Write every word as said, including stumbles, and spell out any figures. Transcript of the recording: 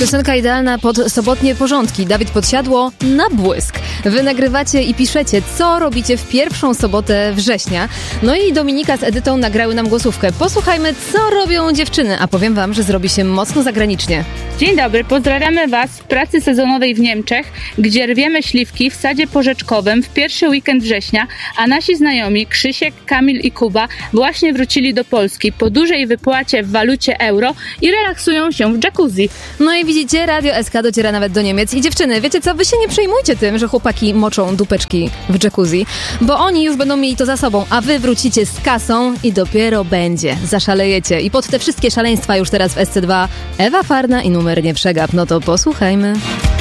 Piosenka idealna pod sobotnie porządki. Dawid Podsiadło na błysk. Wy nagrywacie i piszecie, co robicie w pierwszą sobotę września. No i Dominika z Edytą nagrały nam głosówkę. Posłuchajmy, co robią dziewczyny, a powiem wam, że zrobi się mocno zagranicznie. Dzień dobry, pozdrawiamy was w pracy sezonowej w Niemczech, gdzie rwiemy śliwki w sadzie porzeczkowym w pierwszy weekend września, a nasi znajomi Krzysiek, Kamil i Kuba właśnie wrócili do Polski po dużej wypłacie w walucie euro i relaksują się w jacuzzi. No i widzicie, Radio S K dociera nawet do Niemiec. I dziewczyny, wiecie co, wy się nie przejmujcie tym, że chłopaki moczą dupeczki w jacuzzi, bo oni już będą mieli to za sobą, a wy wrócicie z kasą i dopiero będzie. Zaszalejecie. I pod te wszystkie szaleństwa już teraz w S C dwa Ewa Farna i numer nie przegap. No to posłuchajmy.